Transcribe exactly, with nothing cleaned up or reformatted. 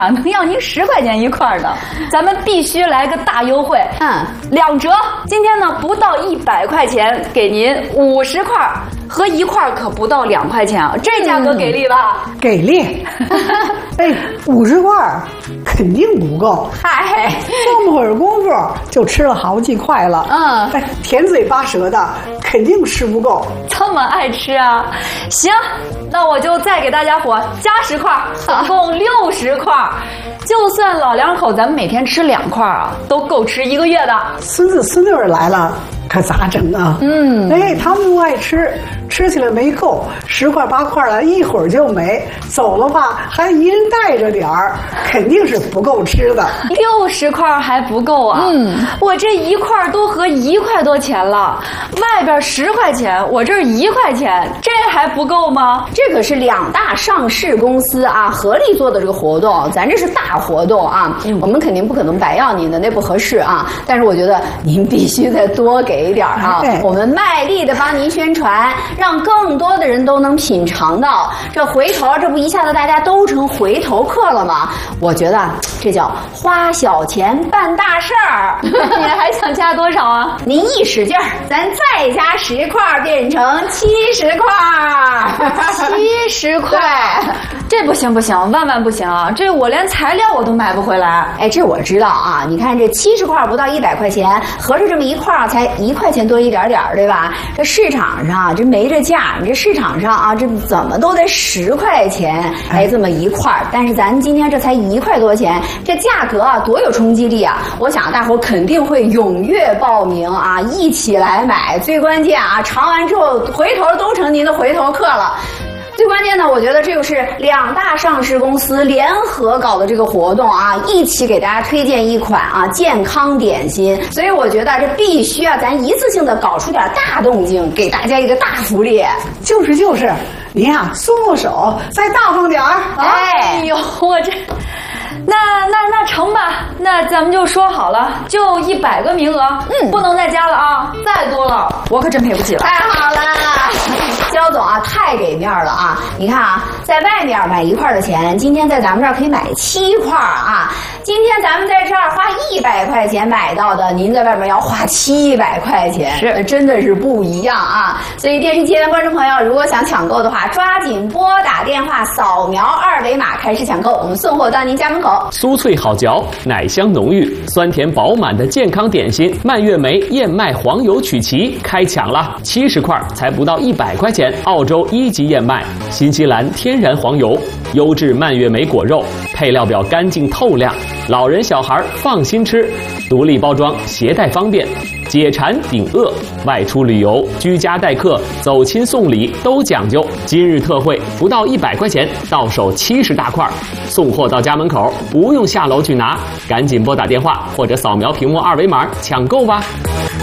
啊，能要您十块钱一块的，咱们必须来个大优惠，嗯，两折。今天呢，不到一百块钱，给您五十块，和一块可不到两块钱啊，这价格给力吧？ 嗯、给力。哎，五十块肯定不够。 嗨， 这么会儿功夫就吃了好几块了。嗯，哎，甜嘴巴舌的，肯定吃不够。 这么爱吃啊？行，那我就再给大家伙加十块，总共六十块。就算老两口咱们每天吃两块啊，都够吃一个月的。 孙子孙女来了，可咋整啊？嗯，哎，他们不爱吃，吃起来没够，十块八块的，一会儿就没。走了吧，还一人带着点儿，肯定是不够吃的。 六十块还不够啊？嗯，我这一块都合一块多钱了，外边十块钱，我这儿一块钱，这还不够吗？ 这可是两大上市公司啊合力做的这个活动，咱这是大活动啊，嗯、我们肯定不可能白要您的，那不合适啊。但是我觉得您必须再多给一点啊，哎、我们卖力的帮您宣传，让更多的人都能品尝到。这回头，这不一下子大家都成回头客了吗？我觉得这叫花小钱办大事儿。 你还想加多少啊？ 您一使劲儿，咱再加十块，变成七十块。 七十块，这不行不行，万万不行啊！这我连材料我都买不回来。 哎，这我知道啊。你看这七十块不到一百块钱，合着这么一块才一块钱多一点点，对吧？这市场上这没这价，你这市场上啊，这怎么都得十块钱，哎，这么一块。但是咱今天这才一块多钱，这价格啊多有冲击力啊！我想大伙肯定会踊跃报名啊，一起来买。最关键啊，尝完之后回头都成您的回头客了。最关键呢，我觉得这就是两大上市公司联合搞的这个活动啊，一起给大家推荐一款啊健康点心，所以我觉得这必须啊，咱一次性的搞出点大动静，给大家一个大福利。 就是就是，您啊松松手，再大方点儿。 哎呦，我这。那那那成吧，那咱们就说好了，就一百个名额，嗯，不能再加了啊，再多了我可真赔不起了。 太好了，焦总啊，太给面了啊！你看啊，在外面买一块的钱，今天在咱们这儿可以买七块啊。今天咱们在这儿花一百块钱买到的，您在外面要花七百块钱，是真的是不一样啊！所以电视机前的观众朋友，如果想抢购的话，抓紧拨打电话，扫描二维码开始抢购，我们送货到您家门口。 酥脆好嚼，奶香浓郁，酸甜饱满的健康点心蔓越莓燕麦黄油曲奇开抢了，七十块才不到一百块钱，澳洲一级燕麦，新西兰天然黄油，优质蔓越莓果肉，配料表干净透亮，老人小孩放心吃，独立包装，携带方便，解馋顶饿，外出旅游、居家待客、走亲送礼都讲究。今日特惠，不到一百块钱，到手七十大块，送货到家门口，不用下楼去拿，赶紧拨打电话或者扫描屏幕二维码抢购吧。